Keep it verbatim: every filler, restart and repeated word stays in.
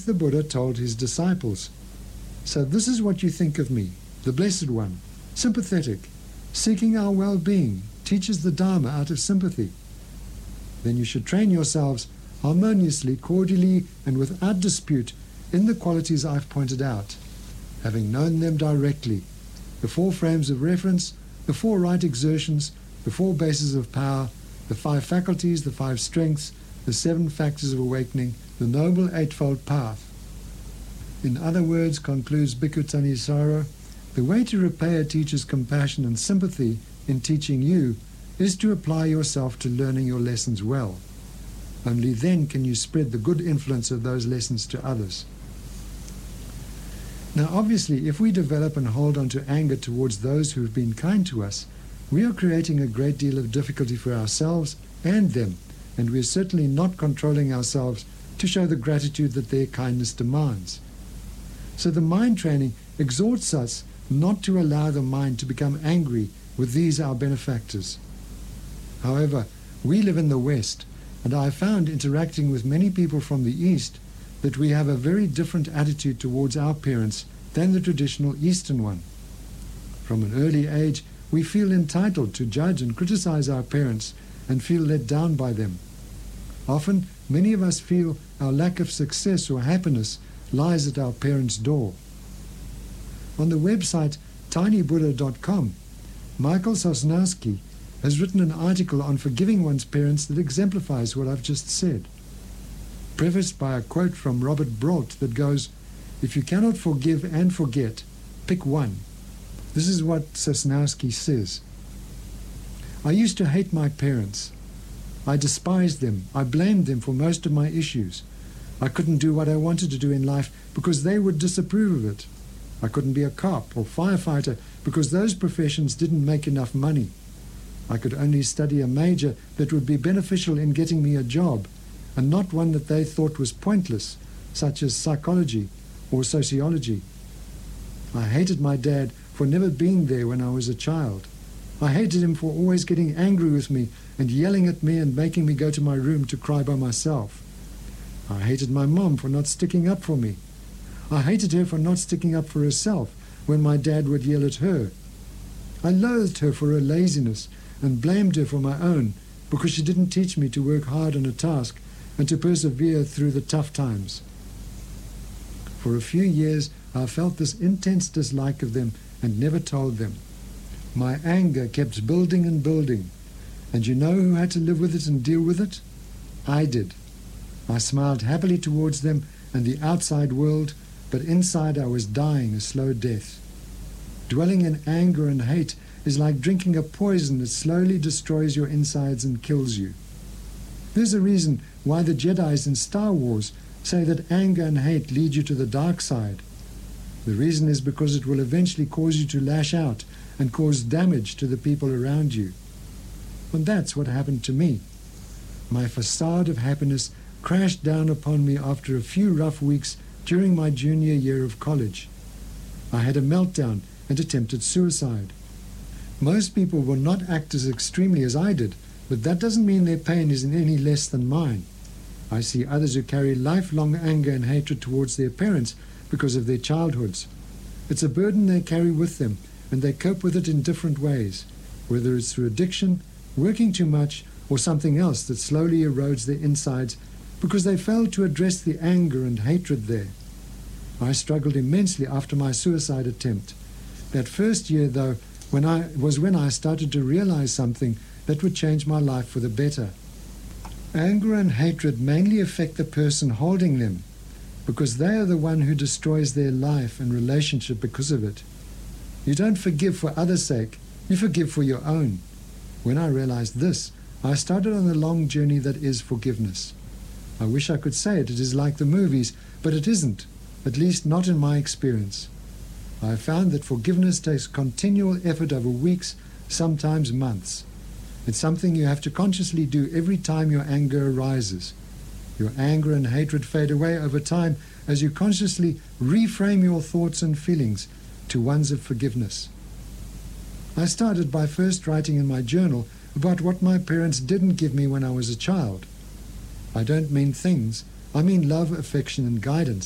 the Buddha told his disciples, "So this is what you think of me, the Blessed One, sympathetic, seeking our well-being, teaches the Dharma out of sympathy. Then you should train yourselves harmoniously, cordially, and without dispute in the qualities I've pointed out, having known them directly, the four frames of reference, the four right exertions, the four bases of power, the five faculties, the five strengths, the seven factors of awakening, the noble eightfold path." In other words, concludes Bhikkhu Thanissaro, the way to repay a teacher's compassion and sympathy in teaching you is to apply yourself to learning your lessons well. Only then can you spread the good influence of those lessons to others. Now obviously, if we develop and hold on to anger towards those who have been kind to us, we are creating a great deal of difficulty for ourselves and them, and we are certainly not controlling ourselves to show the gratitude that their kindness demands. So the mind training exhorts us not to allow the mind to become angry with these our benefactors. However, we live in the West, and I have found interacting with many people from the East that we have a very different attitude towards our parents than the traditional Eastern one. From an early age, we feel entitled to judge and criticize our parents and feel let down by them. Often, many of us feel our lack of success or happiness lies at our parents' door. On the website tiny buddha dot com, Michael Sosnowski has written an article on forgiving one's parents that exemplifies what I've just said, prefaced by a quote from Robert Brault that goes, "If you cannot forgive and forget, pick one." This is what Sosnowski says. "I used to hate my parents. I despised them. I blamed them for most of my issues. I couldn't do what I wanted to do in life because they would disapprove of it. I couldn't be a cop or firefighter because those professions didn't make enough money. I could only study a major that would be beneficial in getting me a job, and not one that they thought was pointless, such as psychology or sociology. I hated my dad for never being there when I was a child. I hated him for always getting angry with me and yelling at me and making me go to my room to cry by myself. I hated my mom for not sticking up for me. I hated her for not sticking up for herself when my dad would yell at her. I loathed her for her laziness and blamed her for my own because she didn't teach me to work hard on a task and to persevere through the tough times. For a few years I felt this intense dislike of them and never told them. My anger kept building and building, and you know who had to live with it and deal with it? I did. I smiled happily towards them and the outside world, but inside I was dying a slow death. Dwelling in anger and hate is like drinking a poison that slowly destroys your insides and kills you. There's a reason why the Jedis in Star Wars say that anger and hate lead you to the dark side. The reason is because it will eventually cause you to lash out and cause damage to the people around you. And that's what happened to me. My facade of happiness crashed down upon me after a few rough weeks during my junior year of college. I had a meltdown and attempted suicide. Most people will not act as extremely as I did, but that doesn't mean their pain is any less than mine. I see others who carry lifelong anger and hatred towards their parents because of their childhoods. It's a burden they carry with them, and they cope with it in different ways, whether it's through addiction, working too much, or something else that slowly erodes their insides because they failed to address the anger and hatred there. I struggled immensely after my suicide attempt. That first year, though, when I was when I started to realize something that would change my life for the better. Anger and hatred mainly affect the person holding them, because they are the one who destroys their life and relationship because of it. You don't forgive for others' sake, you forgive for your own. When I realized this, I started on the long journey that is forgiveness. I wish I could say it, it is like the movies, but it isn't, at least not in my experience. I have found that forgiveness takes continual effort over weeks, sometimes months. It's something you have to consciously do every time your anger arises. Your anger and hatred fade away over time as you consciously reframe your thoughts and feelings to ones of forgiveness. I started by first writing in my journal about what my parents didn't give me when I was a child. I don't mean things, I mean love, affection, and guidance.